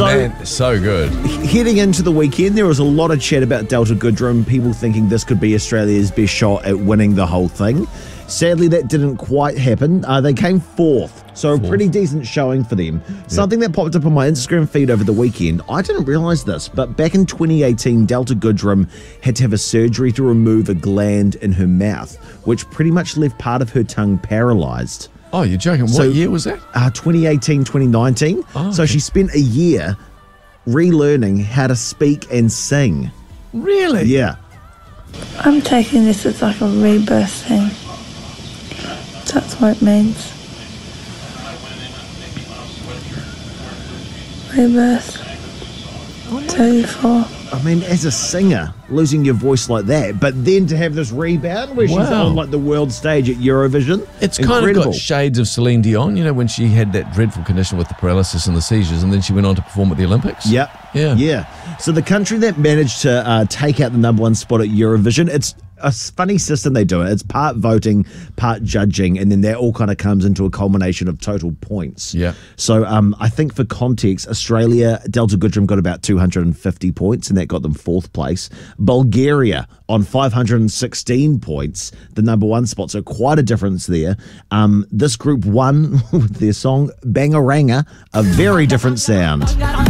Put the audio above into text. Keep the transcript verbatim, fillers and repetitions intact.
So, man, so good. Heading into the weekend, there was a lot of chat about Delta Goodrem, people thinking this could be Australia's best shot at winning the whole thing. Sadly, that didn't quite happen. Uh, they came fourth, so Fourth. a pretty decent showing for them. Something that popped up on my Instagram feed over the weekend, I didn't realise this, but back in twenty eighteen, Delta Goodrem had to have a surgery to remove a gland in her mouth, which pretty much left part of her tongue paralysed. Oh, you're joking. What So- year was that? Uh, twenty eighteen, twenty nineteen. Oh, So okay. she spent a year relearning how to speak and sing. Really? Yeah. I'm taking this as like a rebirth thing. That's what it means. Rebirth. thirty-four. I mean, as a singer, losing your voice like that, but then to have this rebound where she's Wow. on like the world stage at Eurovision. It's incredible. kind of got shades of Celine Dion, you know, when she had that dreadful condition with the paralysis and the seizures, and then she went on to perform at the Olympics. Yep. Yeah. Yeah. So the country that managed to uh, take out the number one spot at Eurovision, it's a s- funny system they do it. It's part voting, part judging, and then that all kind of comes into a culmination of total points. Yeah. So um, I think for context, Australia, Delta Goodrem got about two hundred fifty points, and that got them fourth place. Bulgaria on five hundred sixteen points, the number one spot. So quite a difference there. Um, this group won with their song Bangaranga, a very different sound.